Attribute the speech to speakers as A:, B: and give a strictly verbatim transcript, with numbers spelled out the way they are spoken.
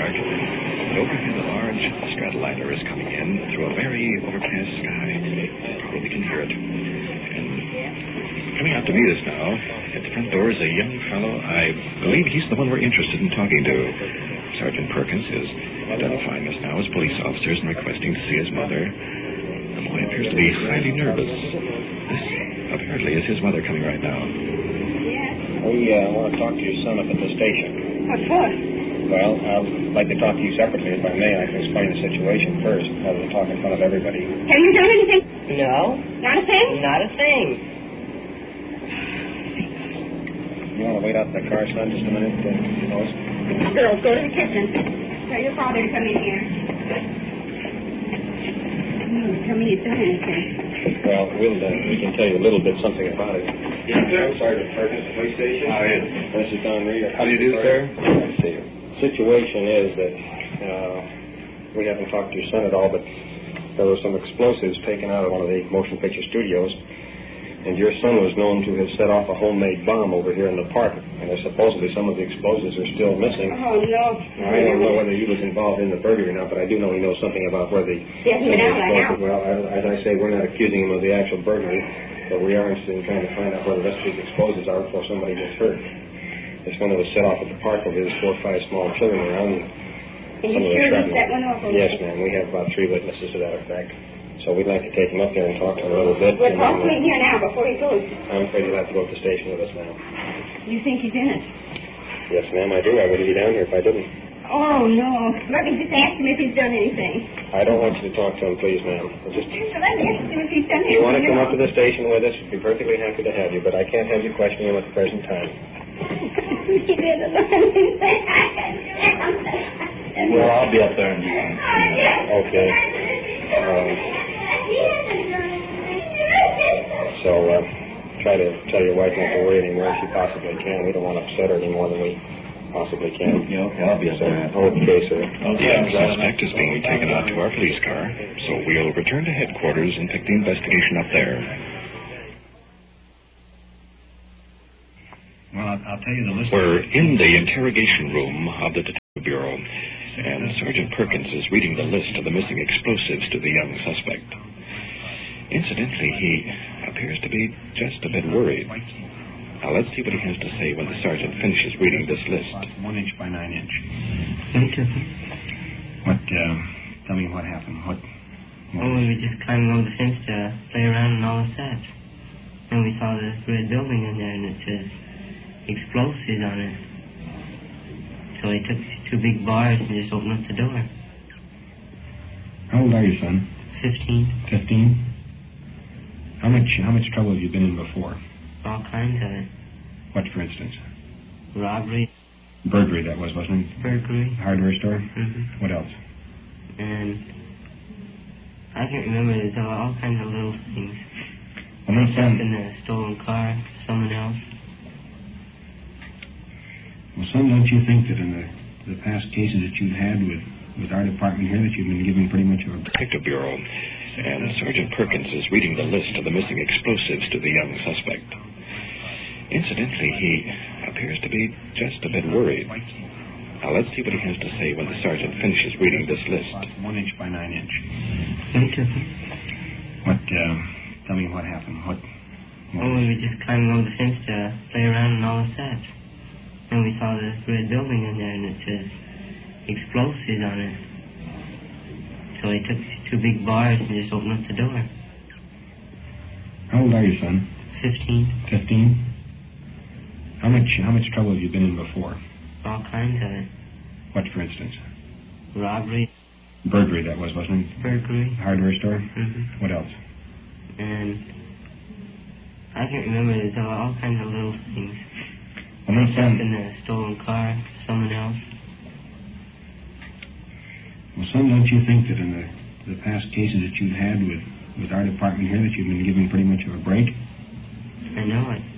A: Sergeant. And overhead, a large stratoliner is coming in through a very overcast sky. Probably can hear it. And coming out to meet us now, at the front door is a young fellow. I believe he's the one we're interested in talking to. Sergeant Perkins is identifying us now as police officers and requesting to see his mother. The boy appears to be highly nervous. This apparently is his mother coming right now.
B: We uh, want to talk to your son up at the station.
C: What for?
B: Well, I'd like to talk to you separately, if I may. I can explain the situation first, rather than talk in front of everybody.
C: Have you done anything?
D: No.
C: Not a thing?
D: Not a thing.
B: You want to wait out in the car, son, just a minute? Uh, you know,
C: Girls, go to the kitchen. Tell your father to come in here. Hmm, tell me you've done anything.
B: well, we'll, uh, we can tell you a little bit something about it. Yes, sir. Sergeant Perkins, police station.
A: How is
B: This is Don Reed.
A: How do you do, sir?
B: I see you. Situation is that uh, we haven't talked to your son at all, but there were some explosives taken out of one of the motion picture studios, and your son was known to have set off a homemade bomb over here in the park, and there's supposedly some of the explosives are still missing.
C: Oh, no.
B: Now, I don't know whether he was involved in the burglary or not, but I do know he knows something about where the...
C: He hasn't been out right now.
B: Well, as I say, we're not accusing him of the actual burglary, but we are interested in trying to find out where the rest of these explosives are before somebody gets hurt. This one that was set off at the park over there's four or five small children around. And
C: Are you sure you set one off?
B: Yes, ma'am. We have about three witnesses to that effect. So we'd like to take him up there and talk to him a little bit.
C: We're talking to him here now before he goes.
B: I'm afraid he'll have to go to the station with us now.
C: You think he's in it?
B: Yes, ma'am, I do. I wouldn't be down here if I didn't.
C: Oh, no. Let me just ask him if he's done anything.
B: I don't want you to talk to him, please, ma'am. Just...
C: So let me ask him if he's done
B: If you want to
C: anything.
B: come up to the station with us, we'd be perfectly happy to have you, but I can't have you questioning him at the present time.
C: He didn't do anything.
A: Well, I'll be up there in
B: Okay. Um, so, uh, try to tell your wife not to worry anymore if she possibly can. We don't want to upset her any more than we possibly can.
A: Yeah, okay, I'll be up
B: So,
A: there.
B: okay, sir.
A: The suspect is being taken out to our police car, so we'll return to headquarters and pick the investigation up there.
E: Well, I'll, I'll tell you the list.
A: We're in the interrogation room of the Detective Bureau, and Sergeant Perkins is reading the list of the missing explosives to the young suspect. Incidentally, he appears to be just a bit worried. Now, let's see what he has to say when the sergeant finishes reading this list.
E: One inch by nine inch.
D: Okay.
E: What, uh, tell me what happened. What? what
D: Oh, we were just climbing over the fence to play around and all of that. And we saw this red building in there, and it says explosives on it. So he took two big bars and just opened up the door.
E: How old are you, son?
D: Fifteen.
E: Fifteen? How much, how much trouble have you been in before?
D: All kinds of it.
E: What, for instance?
D: Robbery,
E: Burglary, that was, wasn't it?
D: burglary.
E: Hardware store?
D: Mm-hmm.
E: What else?
D: And I can't remember. There's all kinds of little things.
E: Well, no,
D: Up
E: son,
D: in a stolen car, someone else.
E: well, son, don't you think that in the, the past cases that you've had with, with our department here that you've been given pretty much of a...
A: Detective Bureau, and Sergeant Perkins is reading the list of the missing explosives to the young suspect. Incidentally, he appears to be just a bit worried. Now, let's see what he has to say when the sergeant finishes reading this list.
E: One inch by nine inch.
D: Okay.
E: What, uh, tell me what happened. What? what
D: Oh, we were just climbing over the fence to play around and all of that. And we saw this red building in there, and it says explosives on it. So he took two big bars and just opened up the door.
E: How old are you, son?
D: Fifteen.
E: Fifteen? How much, how much trouble have you been in before?
D: All kinds of it.
E: What, for instance?
D: Robbery,
E: Burglary, that was, wasn't it?
D: burglary.
E: Hardware store?
D: Mm-hmm.
E: What else?
D: And I can't remember. There's all kinds of little things.
E: Well, no,
D: Up
E: son,
D: in a stolen car, someone else.
E: well, son, don't you think that in the, the past cases that you've had with, with our department here that you've been given pretty much of a break?
D: I know it.